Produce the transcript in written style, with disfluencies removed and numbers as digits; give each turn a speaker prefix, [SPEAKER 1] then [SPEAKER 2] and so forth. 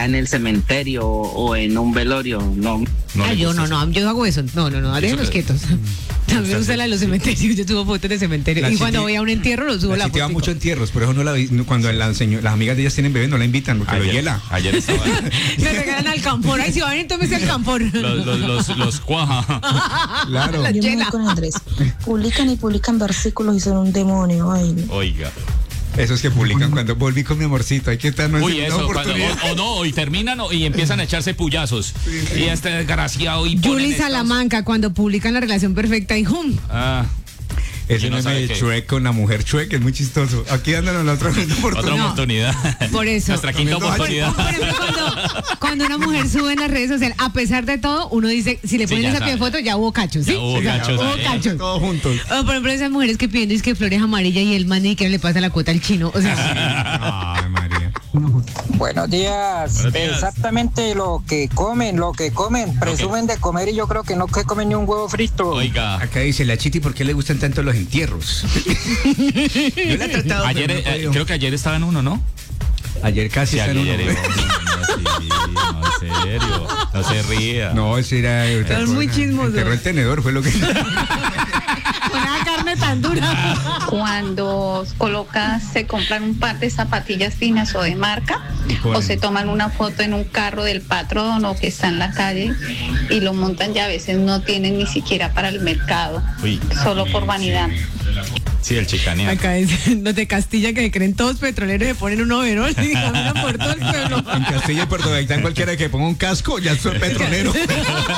[SPEAKER 1] ya en el cementerio o en un velorio, no.
[SPEAKER 2] Yo no hago eso. No, déjenlos quietos. También me gusta la de los cementerios. Yo subo fotos de cementerio. Y cuando voy a un entierro, lo subo la foto.
[SPEAKER 3] Va mucho entierros, por eso no la vi. Cuando las amigas de ellas tienen bebé, no la invitan porque lo hiela.
[SPEAKER 4] Ayer estaba.
[SPEAKER 2] Me regalan alcanfor. Ay, si van, entonces el alcanfor.
[SPEAKER 4] Los cuaja.
[SPEAKER 3] Claro.
[SPEAKER 5] Yo me voy con Andrés. Publican versículos y son un demonio. Ay.
[SPEAKER 4] Oiga.
[SPEAKER 3] Esos que publican cuando volví con mi amorcito, hay que estar en
[SPEAKER 4] eso, y terminan y empiezan a echarse puyazos. Sí. Y este desgraciado y
[SPEAKER 2] Juli Salamanca, cuando publican la relación perfecta y ¡hum!
[SPEAKER 3] Ese meme de Shrek con la mujer Shrek es muy chistoso. Aquí andan en la otra
[SPEAKER 4] oportunidad.
[SPEAKER 2] Por eso.
[SPEAKER 4] Nuestra quinta oportunidad.
[SPEAKER 2] Por ejemplo, cuando una mujer sube en las redes sociales, a pesar de todo, uno dice, si le ponen esa pie de foto, ya hubo cachos, ¿sí?
[SPEAKER 4] Ya hubo cachos.
[SPEAKER 3] Todos juntos.
[SPEAKER 2] Por ejemplo, esas mujeres que piden que flores amarillas y el man ni que le pasa la cuota al chino. O sea.
[SPEAKER 3] Ay, María.
[SPEAKER 6] Buenos días. Exactamente lo que comen, presumen de comer y yo creo que no que comen ni un huevo frito.
[SPEAKER 4] Oiga.
[SPEAKER 3] Acá dice la Chiti, ¿por qué le gustan tanto los entierros? Yo la he tratado.
[SPEAKER 4] Creo que ayer estaba en uno, ¿no?
[SPEAKER 3] Ayer casi está en uno.
[SPEAKER 4] No, en serio. No se ría.
[SPEAKER 3] No, ese era.
[SPEAKER 2] Es muy chismoso.
[SPEAKER 3] Enterró el tenedor, fue lo que.
[SPEAKER 2] Una carne tan dura.
[SPEAKER 7] Cuando se compran un par de zapatillas finas o de marca, o se toman una foto en un carro del patrón o que está en la calle y lo montan, ya a veces no tienen ni siquiera para el mercado, solo por vanidad.
[SPEAKER 4] Sí, el chicaneo.
[SPEAKER 2] Acá dicen los de Castilla que se creen todos petroleros y se ponen un overol y caminan por todo el pueblo.
[SPEAKER 3] En Castilla y Puerto Gaitán cualquiera que ponga un casco ya es petrolero.